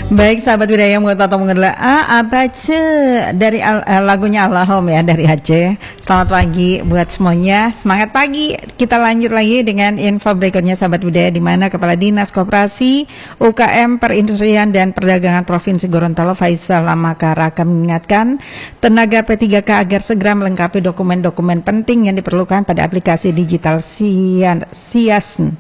Baik sahabat budaya mengutat atau mengelah apa dari lagunya Allahum ya dari Aceh. Selamat pagi buat semuanya. Semangat pagi. Kita lanjut lagi dengan info berikutnya sahabat budaya, di mana Kepala Dinas Koperasi UKM Perindustrian dan Perdagangan Provinsi Gorontalo Faisal Lamakara akan mengingatkan tenaga P3K agar segera melengkapi dokumen-dokumen penting yang diperlukan pada aplikasi digital SIASN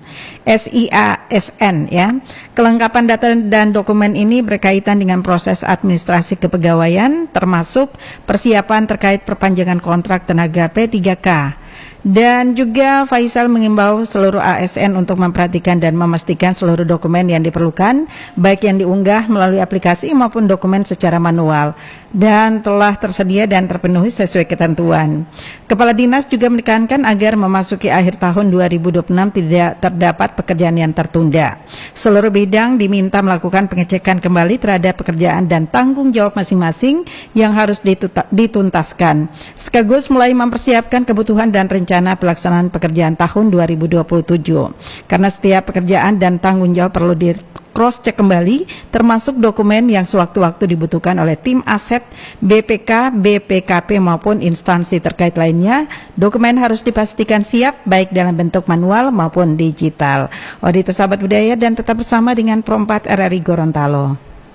ya. Kelengkapan data dan dokumen ini berkaitan dengan proses administrasi kepegawaian, termasuk persiapan terkait perpanjangan kontrak tenaga P3K. Dan juga Faisal mengimbau seluruh ASN untuk memperhatikan dan memastikan seluruh dokumen yang diperlukan, baik yang diunggah melalui aplikasi maupun dokumen secara manual, dan telah tersedia dan terpenuhi sesuai ketentuan. Kepala Dinas juga menekankan agar memasuki akhir tahun 2026 tidak terdapat pekerjaan yang tertunda. Seluruh bidang diminta melakukan pengecekan kembali terhadap pekerjaan dan tanggung jawab masing-masing yang harus dituntaskan, sekaligus mulai mempersiapkan kebutuhan dan rencana pelaksanaan pekerjaan tahun 2027. Karena setiap pekerjaan dan tanggung jawab perlu di cross check kembali, termasuk dokumen yang sewaktu-waktu dibutuhkan oleh tim aset BPK, BPKP maupun instansi terkait lainnya. Dokumen harus dipastikan siap baik dalam bentuk manual maupun digital. Audit sahabat budaya dan tetap bersama dengan Pro 4 RRI Gorontalo.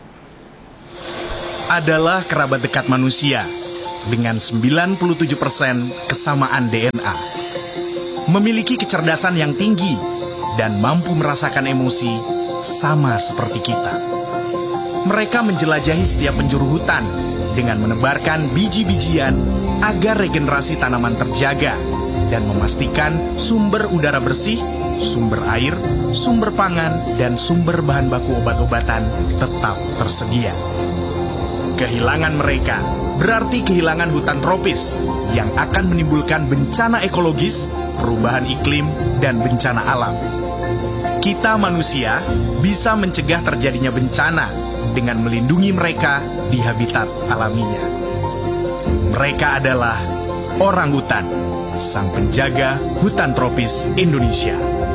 Adalah kerabat dekat manusia dengan 97% kesamaan DNA. Memiliki kecerdasan yang tinggi dan mampu merasakan emosi sama seperti kita. Mereka menjelajahi setiap penjuru hutan dengan menebarkan biji-bijian agar regenerasi tanaman terjaga dan memastikan sumber udara bersih, sumber air, sumber pangan, dan sumber bahan baku obat-obatan tetap tersedia. Kehilangan mereka berarti kehilangan hutan tropis yang akan menimbulkan bencana ekologis, perubahan iklim, dan bencana alam. Kita manusia bisa mencegah terjadinya bencana dengan melindungi mereka di habitat alaminya. Mereka adalah orangutan, sang penjaga hutan tropis Indonesia.